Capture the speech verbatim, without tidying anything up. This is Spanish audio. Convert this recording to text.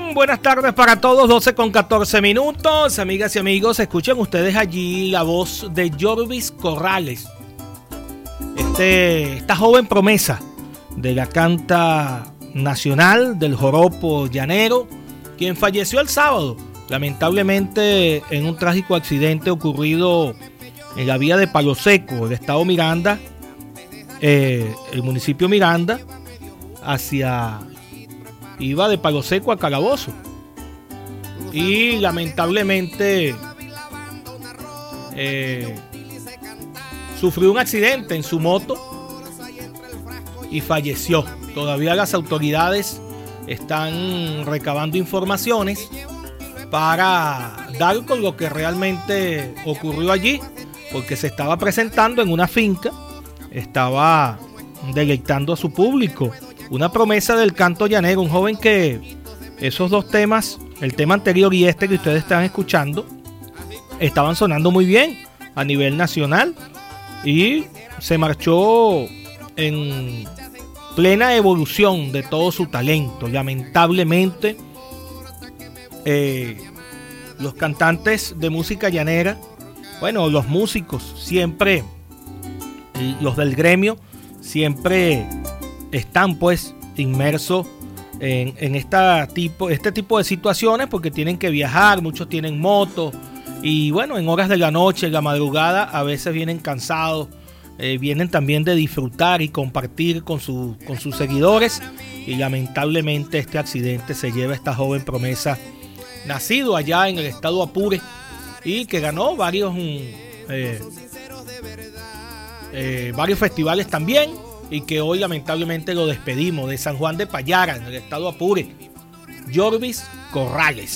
Bien, buenas tardes para todos, doce con catorce minutos. Amigas y amigos, escuchen ustedes allí la voz de Jorvis Corrales. Este, esta joven promesa de la canta nacional del joropo llanero, quien falleció el sábado, lamentablemente en un trágico accidente ocurrido en la vía de Palo Seco, el estado Miranda, eh, el municipio Miranda, hacia... iba de Palo Seco a Calabozo. Y lamentablemente eh, sufrió un accidente en su moto y falleció. Todavía las autoridades están recabando informaciones para dar con lo que realmente ocurrió allí, porque se estaba presentando en una finca, estaba deleitando a su público. Una promesa del canto llanero, un joven que esos dos temas, el tema anterior y este que ustedes están escuchando, estaban sonando muy bien a nivel nacional y se marchó en plena evolución de todo su talento. Lamentablemente, eh, los cantantes de música llanera, bueno, los músicos siempre, los del gremio, siempre están pues inmersos en, en esta tipo, este tipo de situaciones porque tienen que viajar, muchos tienen motos y bueno, en horas de la noche, en la madrugada, a veces vienen cansados, eh, vienen también de disfrutar y compartir con, su, con sus seguidores y lamentablemente este accidente se lleva a esta joven promesa, nacido allá en el estado Apure y que ganó varios, eh, eh, varios festivales también. Y que hoy lamentablemente lo despedimos de San Juan de Payara, en el estado Apure, Jorvis Corrales.